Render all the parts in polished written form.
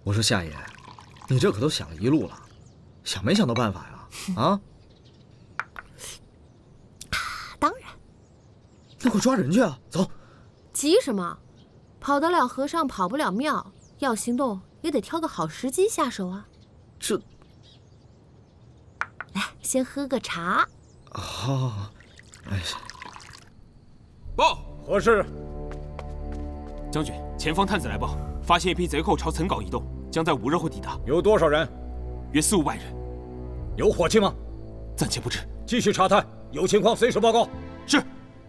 我说夏爷，你这可都想了一路了，想没想到办法呀？啊？ 当然。 那快抓人去啊！走。 急什么？跑得了和尚跑不了庙，要行动也得挑个好时机下手啊。 这…… 来，先喝个茶。 好。哎。 报， 何事？ 将军，前方探子来报，发现一批贼寇朝岑皋移动，将在5日后抵达。 有多少人？ 约4、5万人。 有火器吗？ 暂且不知。 继续查探，有情况随时报告。 是。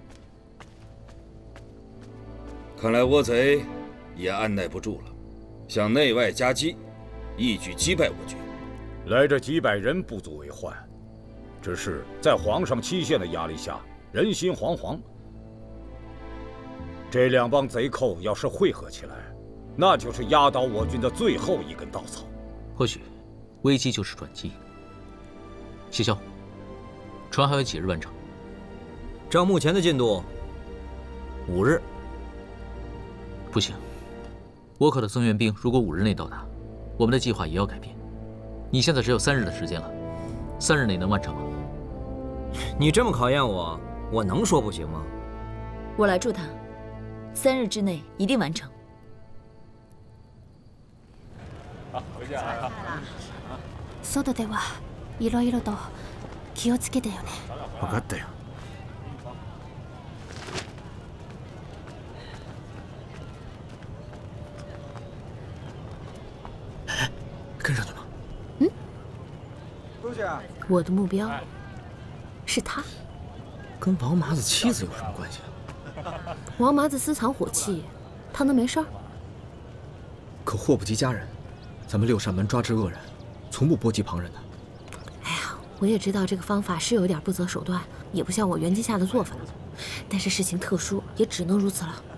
看来倭贼也按耐不住了，向内外夹击，一举击败我军。 来这几百人不足为患，只是在皇上期限的压力下，人心惶惶。这两帮贼寇要是汇合起来，那就是压倒我军的最后一根稻草。 或许，危机就是转机。谢霄，船还有几日完成？ 照目前的进度，5日。 不行，倭寇的增援兵如果5日内到达，我们的计划也要改变。你现在只有3日的时间了，3日内能完成吗？ 你这么考验我，我能说不行吗？ 我来助他，3日之内一定完成。 好，回见啊。 外ではいろいろと気をつけてよね。 分かったよ。 跟上去吗？ 嗯。我的目标是他。 跟王麻子妻子有什么关系啊？ 王麻子私藏火器，他能没事儿？ 可祸不及家人，咱们6扇门抓治恶人，从不波及旁人的。 哎呀，我也知道这个方法是有点不择手段，也不像我袁基下的做法，但是事情特殊，也只能如此了。